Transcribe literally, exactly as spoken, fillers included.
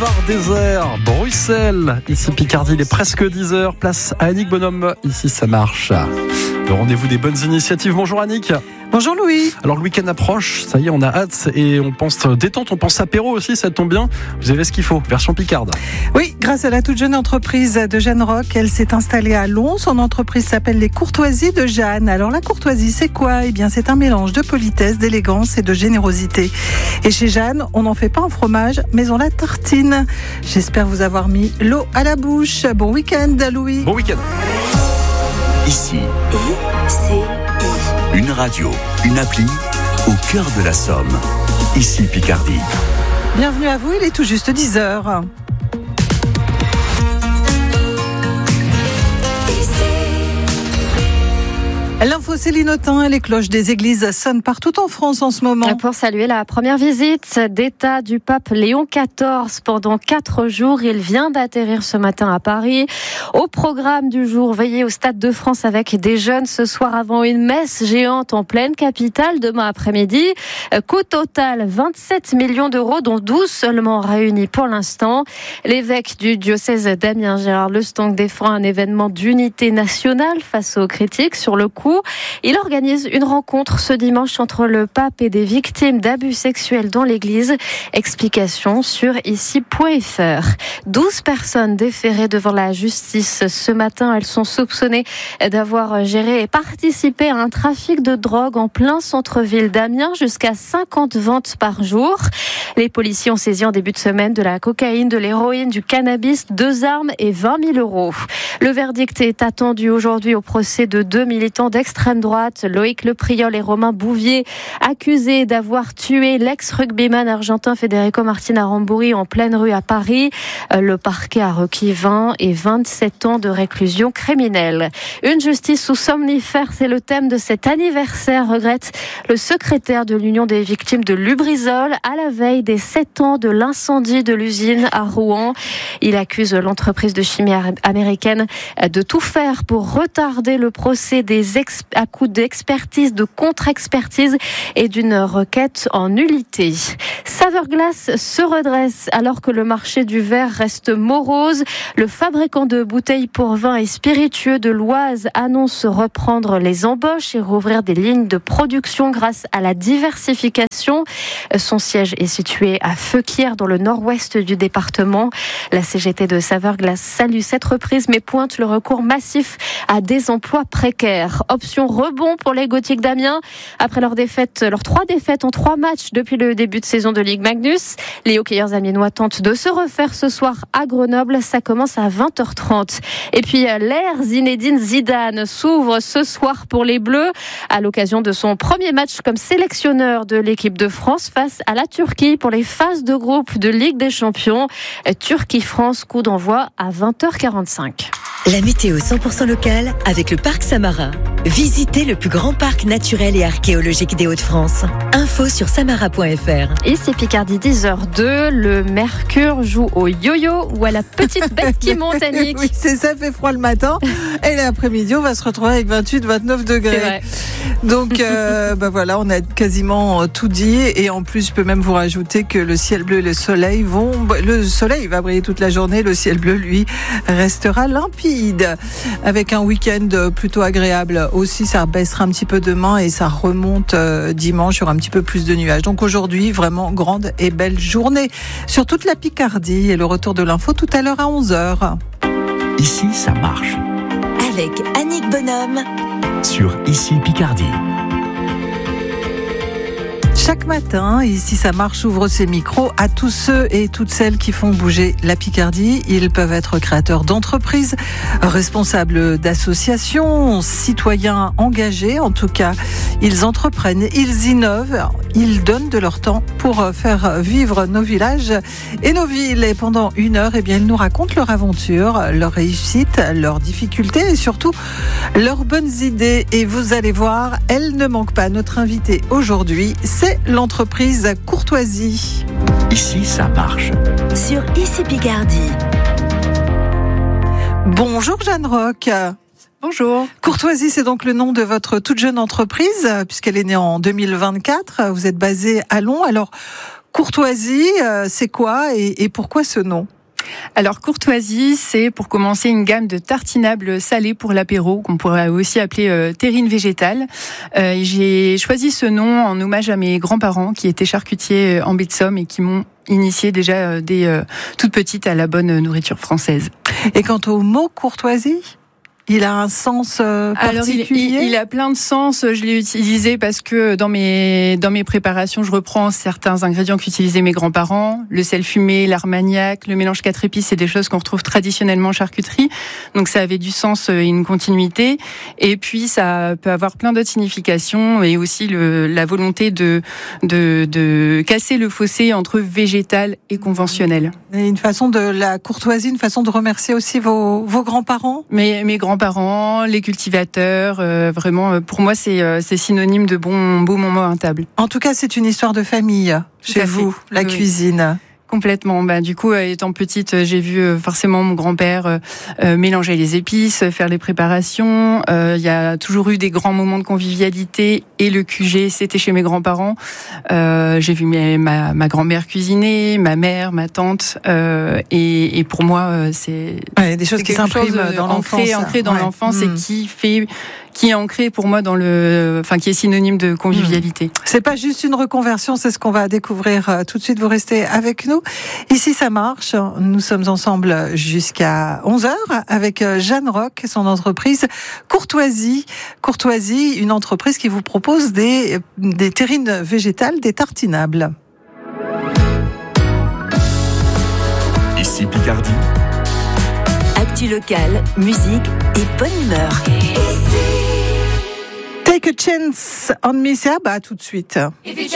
boulevard Désert, Bruxelles. Ici Picardie, il est presque dix heures. Place à Annick Bonhomme. Ici, ça marche. Le rendez-vous des bonnes initiatives. Bonjour Annick. Bonjour Louis. Alors le week-end approche, ça y est, on a hâte et on pense détente, on pense apéro aussi, ça tombe bien. Vous avez ce qu'il faut, version picarde. Oui, grâce à la toute jeune entreprise de Jeanne Roch, elle s'est installée à Lons. Son entreprise s'appelle les Courtoisies de Jeanne. Alors la courtoisie, c'est quoi ? Eh bien, c'est un mélange de politesse, d'élégance et de générosité. Et chez Jeanne, on n'en fait pas en fromage, mais on la tartine. J'espère vous avoir mis l'eau à la bouche. Bon week-end, Louis. Bon week-end. Ici, I-C-I. Une radio, une appli, au cœur de la Somme. Ici Picardie. Bienvenue à vous, il est tout juste dix heures. L'info Céline Autain, les cloches des églises sonnent partout en France en ce moment. Pour saluer la première visite d'État du pape Léon quatorze pendant quatre jours, il vient d'atterrir ce matin à Paris. Au programme du jour, veillez au Stade de France avec des jeunes ce soir avant une messe géante en pleine capitale demain après-midi. Coût total vingt-sept millions d'euros, dont douze seulement réunis pour l'instant. L'évêque du diocèse d'Amiens, Gérard Lestang, défend un événement d'unité nationale face aux critiques sur le coup. Il organise une rencontre ce dimanche entre le pape et des victimes d'abus sexuels dans l'église. Explication sur ici point f r. douze personnes déférées devant la justice ce matin. Elles sont soupçonnées d'avoir géré et participé à un trafic de drogue en plein centre-ville d'Amiens, jusqu'à cinquante ventes par jour. Les policiers ont saisi en début de semaine de la cocaïne, de l'héroïne, du cannabis, deux armes et vingt mille euros. Le verdict est attendu aujourd'hui au procès de deux militants d'extrême droite, Loïc Lepriol et Romain Bouvier, accusés d'avoir tué l'ex-rugbyman argentin Federico Martin Aramburi en pleine rue à Paris. Le parquet a requis vingt et vingt-sept ans de réclusion criminelle. Une justice sous somnifère, c'est le thème de cet anniversaire, regrette le secrétaire de l'Union des victimes de Lubrizol à la veille des sept ans de l'incendie de l'usine à Rouen. Il accuse l'entreprise de chimie américaine de tout faire pour retarder le procès des ex- à coup d'expertise, de contre-expertise et d'une requête en nullité. Saveur Glace se redresse alors que le marché du verre reste morose. Le fabricant de bouteilles pour vin et spiritueux de l'Oise annonce reprendre les embauches et rouvrir des lignes de production grâce à la diversification. Son siège est situé à Feuquières, dans le nord-ouest du département. La C G T de Saveur Glace salue cette reprise, mais pointe le recours massif à des emplois précaires. Option rebond pour les Gothiques d'Amiens. Après leur défaite, leurs trois défaites en trois matchs depuis le début de saison de Ligue Magnus, les hockeyeurs amiénois tentent de se refaire ce soir à Grenoble. Ça commence à vingt heures trente. Et puis l'ère Zinedine Zidane s'ouvre ce soir pour les Bleus à l'occasion de son premier match comme sélectionneur de l'équipe de France face à la Turquie pour les phases de groupe de Ligue des Champions. Turquie-France, coup d'envoi à vingt heures quarante-cinq. La météo cent pour cent locale avec le Parc Samara. Visitez le plus grand parc naturel et archéologique des Hauts-de-France. Info sur samara point f r. Ici Picardie, dix heures deux. Le Mercure joue au yo-yo ou à la petite bête qui monte, Annick. Oui, c'est ça, fait froid le matin. Et l'après-midi, on va se retrouver avec vingt-huit vingt-neuf degrés. C'est vrai. Donc, euh, bah voilà, on a quasiment tout dit. Et en plus, je peux même vous rajouter que le ciel bleu et le soleil vont... Le soleil va briller toute la journée. Le ciel bleu, lui, restera limpide. Avec un week-end plutôt agréable aussi. Ça baissera un petit peu demain et ça remonte euh, dimanche. Il y aura un petit peu plus de nuages. Donc aujourd'hui, vraiment grande et belle journée sur toute la Picardie. Et le retour de l'info tout à l'heure à onze heures. Ici, ça marche. Avec Annick Bonhomme. Sur Ici Picardie. Chaque matin, ici ça marche, ouvre ses micros à tous ceux et toutes celles qui font bouger la Picardie. Ils peuvent être créateurs d'entreprises, responsables d'associations, citoyens engagés. En tout cas, ils entreprennent, ils innovent, ils donnent de leur temps pour faire vivre nos villages et nos villes. Et pendant une heure, eh bien, ils nous racontent leur aventure, leur réussite, leurs difficultés et surtout leurs bonnes idées. Et vous allez voir, elles ne manquent pas. Notre invité aujourd'hui, c'est l'entreprise Courtoisie. Ici, ça marche. Sur Ici Picardie. Bonjour Jeanne Roch. Bonjour. Courtoisie, c'est donc le nom de votre toute jeune entreprise, puisqu'elle est née en deux mille vingt-quatre. Vous êtes basée à Lons. Alors, Courtoisie, euh, c'est quoi et, et pourquoi ce nom ? Alors Courtoisie, c'est pour commencer une gamme de tartinables salés pour l'apéro, qu'on pourrait aussi appeler euh, terrine végétale. Euh, j'ai choisi ce nom en hommage à mes grands-parents qui étaient charcutiers en baie de Somme et qui m'ont initié déjà euh, dès euh, toute petite à la bonne nourriture française. Et quant au mot courtoisie ? Il a un sens euh, particulier. Alors, il, il, il a plein de sens. Je l'ai utilisé parce que dans mes dans mes préparations, je reprends certains ingrédients qu'utilisaient mes grands-parents. Le sel fumé, l'armagnac, le mélange quatre épices, c'est des choses qu'on retrouve traditionnellement en charcuterie. Donc ça avait du sens et une continuité. Et puis ça peut avoir plein d'autres significations et aussi le, la volonté de, de de casser le fossé entre végétal et conventionnel. Et une façon de la courtoisie, une façon de remercier aussi vos vos grands-parents. Mes mes grands parents, les cultivateurs, euh, vraiment, pour moi, c'est, euh, c'est synonyme de bon, beau moment à table. En tout cas, c'est une histoire de famille Tout chez vous, fait. la oui. cuisine. Complètement. Bah, du coup, étant petite, j'ai vu forcément mon grand-père euh, mélanger les épices, faire les préparations. Il euh, y a toujours eu des grands moments de convivialité et le Q G, c'était chez mes grands-parents. Euh, j'ai vu mes, ma, ma grand-mère cuisiner, ma mère, ma tante. Euh, et, et pour moi, c'est, ouais, des choses c'est qui s'impriment dans l'enfance. Ancré, ancré dans ouais. l'enfance mmh. et qui fait... qui est ancré pour moi dans le, enfin qui est synonyme de convivialité. C'est pas juste une reconversion, c'est ce qu'on va découvrir tout de suite. Vous restez avec nous. Ici, ça marche. Nous sommes ensemble jusqu'à onze heures avec Jeanne Roch et son entreprise Courtoisie. Courtoisie, une entreprise qui vous propose des, des terrines végétales, des tartinables. Ici Picardie. Actu locale, musique et bonne humeur. Take a chance on me, c'est ah bah tout de suite.